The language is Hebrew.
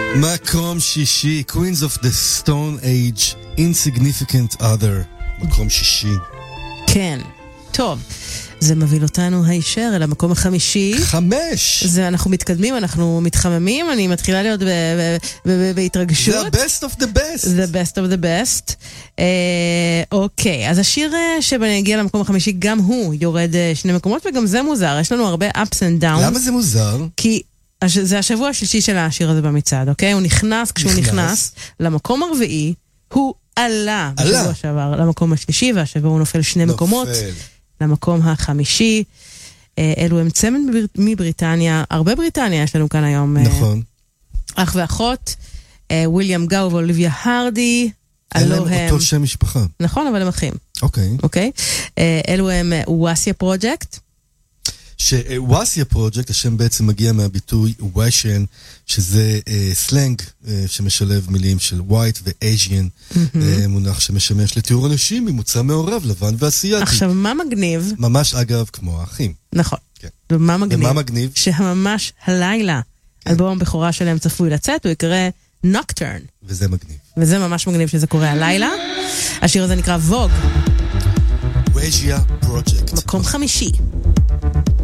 מקום שישי, Queens of the Stone Age, Insignificant Other. מקום שישי. כן, טוב. זה מביא אותנו הישר אל המקום החמישי. 5! אנחנו מתקדמים, אנחנו מתחממים, אני מתחילה להיות בהתרגשות. זה ה-best of the best. The best of the best. אוקיי, אז השיר שבנגיע למקום החמישי, גם הוא יורד 2 מקומות, וגם זה מוזר. יש לנו הרבה ups and downs. למה זה מוזר? כי זה השבוע השלישי של השיר הזה במצעד, אוקיי? הוא נכנס, כשהוא נכנס למקום הרביעי, הוא עלה בשבוע שעבר למקום השלישי, והשבוע הוא נופל 2 מקומות. למקום החמישי. אלו הם צמד מבריטניה, הרבה בריטניה יש לנו כאן היום. נכון. אח ואחות, וויליאם גאו ואוליביה הרדי. אין להם אותו שם משפחה. נכון, אבל הם אחים. אוקיי. אלו הם וואסיה פרוג'קט. שוואסיה פרוג'קט, השם בעצם מגיע מהביטוי וושן, שזה סלנג שמשלב מילים של ווייט ואייז'יאן, מונח שמשמש לתיאור אנשים ממוצא מעורב, לבן ואסייתי. עכשיו, מה מגניב? ממש אגב כמו האחים. נכון. כן. ומה מגניב? ומה מגניב? שממש הלילה, אלבום הבכורה שלהם צפוי לצאת, הוא יקרא Nocturne. וזה מגניב. וזה ממש מגניב שזה קורה הלילה. השיר הזה נקרא ווג. וואסיה פרוג'קט. מקום חמישי.